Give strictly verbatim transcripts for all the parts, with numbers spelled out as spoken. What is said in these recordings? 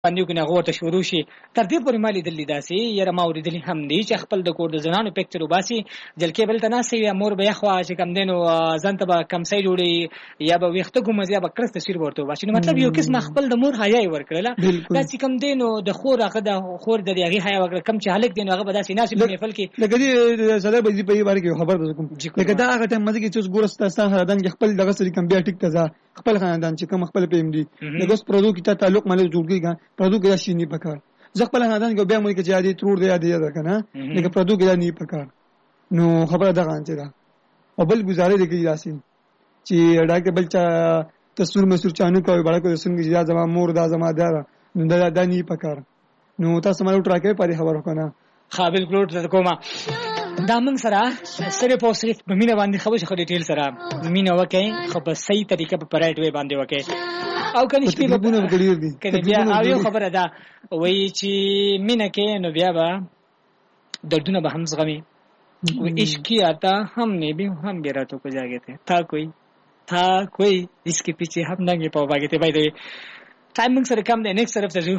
باندې کو نه غوته شروع شي تر دې پورې مالي دلی داسي یره ما اوریدلی هم دي چې خپل د کور د زنانو پکچر وباسي جلکې بل تناسي یا مور به خوا چې کم دینو ځنته به کم سي جوړي یا به وخت کوم یا به کرست تصویر ورته وباسي نو مطلب یو قسم خپل د مور حیا ورکړه دا چې کم دینو د خور هغه د خور د هغه حیا ورکړه کم چې هلک دینو هغه به داسي ناسي په محفل کې لکه دې سره به دې په باره کې خبر وکم لکه دا هغه ټیم مزه کې چې ګورسته سره دان خپل دغه سره کم بیا ټیک ته خپل خاندان چې کوم خپل پېم دي دغه پردو کې ته تعلق مله جوړیږي پردو کې راشي نه پکار زه خپل خاندان کې بیا مې کې چې عادي ترور دی عادي ده کنه لکه پردو کې نه پکار نو خبره دغه انته ده او بل گزارې دي کې یاسین چې ډاکټر بلچا تصویر مسور چانو کوي بڑا کو څنګه چې زما مور دا زما دا نو دا د نه پکار نو تاسو مالو ټراکې پاره خبر وکنه خابل کلوټ کومه دا موږ سره سره په صرف په مینه باندې خبرې خو ډیټیل سره مینه وکړي خو په صحیح طریقه په پرایټ وی باندې وکړي او کني شپې په بونه وکړي دي کله بیا او یو خبره ده وایي چې مینه کې نو بیا به دردونه به هم زغمي و عشق کی آتا ہم نے بھی ہم بھی راتوں کو جاگے تھے تھا کوئی تھا کوئی اس کے پیچھے ہم ننگے پاؤ بھاگے تھے بھائی دے ټایم موږ سره کم دی نیکست طرف ته ځو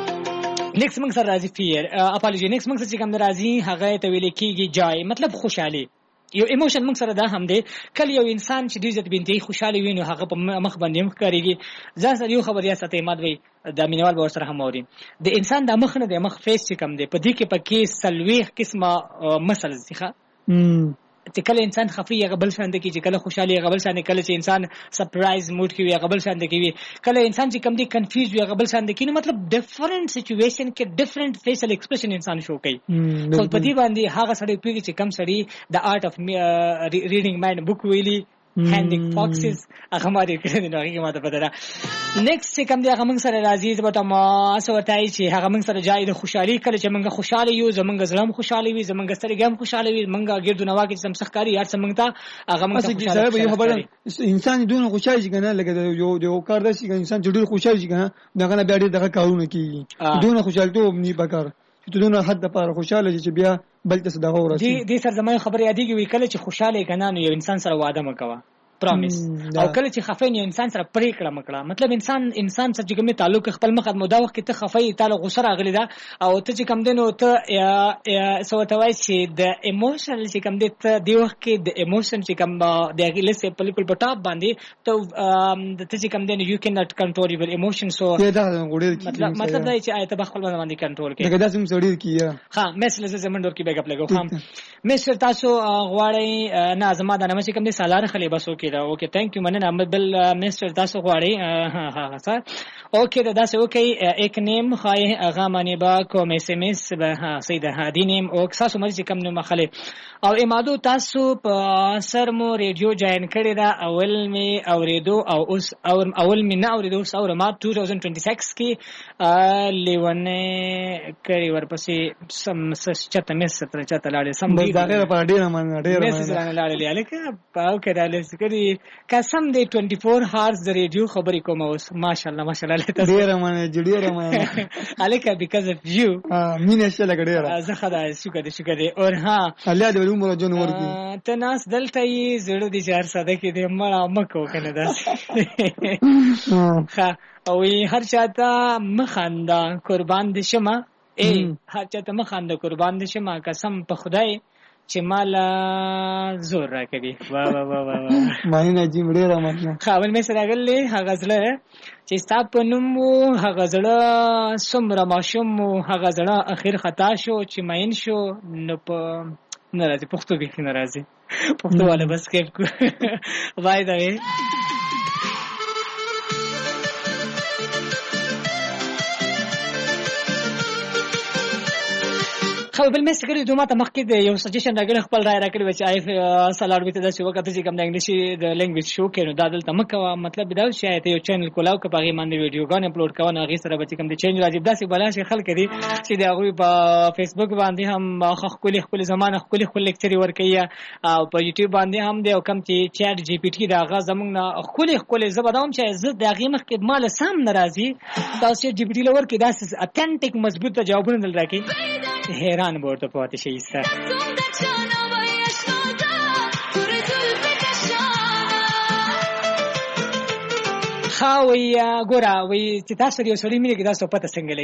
نیکست موږ سره راځي فیر اپالوجي نیکست موږ چې کوم راځي هغه ته ویل کېږي جای مطلب خوشحالي یو ایموشن موږ سره دا هم دی کله یو انسان چې ډیر ځت بنتي خوشحالي ویني هغه په مخ باندې مخ کاریږي ځکه یو خبر یا ستې مات وي د مینوال به سره هم اوري د انسان د مخ نه د مخ فیس چې کم دی په دې کې پکې سلويخ قسمه مسل ځخه چې کله انسان خفي یا غبل شاند کې چې کله خوشحالي غبل شاند کله چې انسان سرپرایز موډ کې وي غبل شاند کې وي کله انسان چې کم دي کنفیوز وي غبل شاند کې نو مطلب ډیفرنٹ سچويشن کې ډیفرنٹ فیشل ایکسپریشن انسان شو کوي خو په دې باندې هغه سړی پیږي چې کم سړی د آرټ اف ریډینګ مایند بوک ویلي هاندینګ فاکسز هغه ما دې کړی نو هغه ما ته پته ده نیکست چې کوم دی هغه موږ سره راځي زبته ما سوتای چې هغه موږ سره جای د خوشحالي کله چې موږ خوشاله یو زمونږ زړه خوشاله وي زمونږ سترګې هم خوشاله وي موږ ګردو نوا کې سم سخکاری یار سمنګ ته هغه موږ ته خوشاله یو خبره انسان دونه خوشاله شي کنه لکه یو یو کار داسي انسان ډېر خوشاله شي کنه دغه نه بیا دغه کارونه کوي دونه خوشاله ته نی بکار چې دونه حد لپاره خوشاله چې بیا بل څه دغه ورسي دي دي سر زمای خبره یادېږي وی کله چې خوشاله کنه نو یو انسان سره وعده مکوا پرامیس او کله چې خفین یو انسان سره پرې کړه مکړه مطلب انسان انسان سره چې کومه تعلق خپل مخد مو دا وخت ته خفای تعالی غوسه راغلی دا او ته چې کم دینو ته یا سو ته وای چې د ایموشنل چې کم دې ته دی وخت کې د ایموشن چې کم د هغه لسه په لیکل په ټاپ باندې ته د ته چې کم دینو یو کین ناٹ کنټرول یور ایموشن سو مطلب مطلب دا چې آیت بخل باندې کنټرول کې دا سم سړی کیه ها میسل زه زمندور کې بیک اپ لګو هم میسر تاسو غواړی نه زما د نامه چې کم دې سالار خلی بسو دا اوکے تھینک یو مننه احمد بل مستر تاسو غواړي ها ها سر اوکے دا تاسو اوکے ایک نیم خای اغه معنی با کوم اس ام اس ها سید هادی نیم او تاسو مرجی کم نو مخله او امادو تاسو په سر مو ریډیو جوائن کړی دا اول می اوریدو او اوس او اول می نه اوریدو اوس اور ما two thousand twenty-six کې لیونه کړی ورپسې سم چته مس تر چته لاړې سم بس دا غیر په ډیره من ډیره مس لاړې لاړې الکه پاو کړه لسکري قسم دې twenty-four hours د ریډیو خبرې کوم اوس ماشاءالله ماشاءالله تاسو ډیره منه جوړیره منه الکه because of you مینه شله ډیره زه خدای شکر دې شکر دې اور ها الله دې عمر جون ورکی ته ناس دلته یې زړه دې چار ساده کې دې مړه مکو کنه دا ها او هر چاته مخاندا قربان دې شمه ای هر چاته مخاندا قربان دې شمه قسم په خدای چې مالا زور را کوي وا وا وا وا مې نه جیم ډیره مطلب خاول مې سره غلې هغه زړه چې ستاسو په نوم هغه زړه سمره ماشوم هغه زړه اخر خطا شو چې ماین شو نو په ناراضي پښتو کې ناراضي پښتو والا بس کې وای دا وی خو بل مې سګری دوه ماته مخکې د یو سجیشن راغلی خپل رائے راکړی و چې آی سالار به تاسو وکړه چې کوم د انګلیسي د لینګویج شو کې نو دا دلته مکه مطلب دا چې آیته یو چینل کولاو کې پاغي باندې ویډیوګان اپلوډ کوو هغه سره به کوم د چینج راځي داسې بلا شي خلک دي چې دا غوي په فیسبوک باندې هم خپل خپل زمانه خپل خپل لیکچر ورکوي او په یوټیوب باندې هم دی او کوم چې چیټ جی پی ټی دا غا زمونږ خپل خپل زبردم چې زه د هغه مخ کې مال سم ناراضي تاسو جی پی ټی لور کې داسې اتنټیک مضبوط جوابونه دل راکې حیران ورته پاتې شي سر ها وی ګوره وی چې تاسو یو سړی مینه کې تاسو پته څنګه